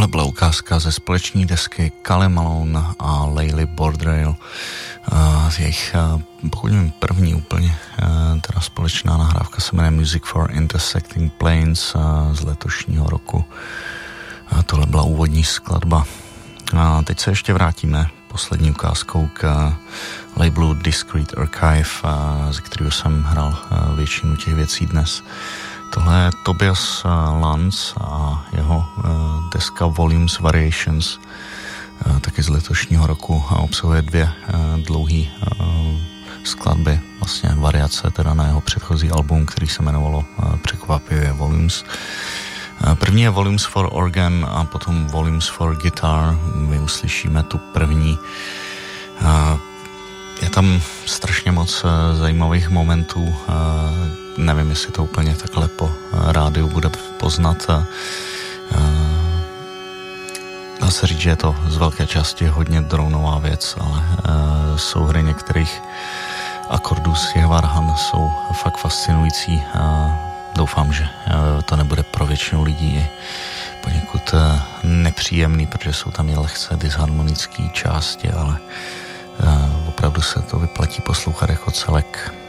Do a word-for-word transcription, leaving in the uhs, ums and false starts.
byla ukázka ze společní desky Callum Malone a Laili Bordrail. Z jejich, pokud nevím, první úplně, teda společná nahrávka se jmenuje Music for Intersecting Planes z letošního roku. A tohle byla úvodní skladba. A teď se ještě vrátíme poslední ukázkou k labelu Discrete Archive, ze kterého jsem hrál většinu těch věcí dnes. Tohle je Tobias Lance a jeho deska Volumes Variations, taky z letošního roku, a obsahuje dvě dlouhé skladby, vlastně variace teda na jeho předchozí album, který se jmenovalo překvapivě Volumes. První je Volumes for Organ a potom Volumes for Guitar. My uslyšíme tu první. Je tam strašně moc zajímavých momentů. Nevím, jestli to úplně takhle po rádiu bude poznat. Dá se říct, že je to z velké části hodně dronová věc, ale souhry některých akordů z Jehvarhan jsou fakt fascinující. Doufám, že to nebude pro většinu lidí poněkud nepříjemný, protože jsou tam i lehce disharmonické části, ale opravdu se to vyplatí poslouchat jako celek.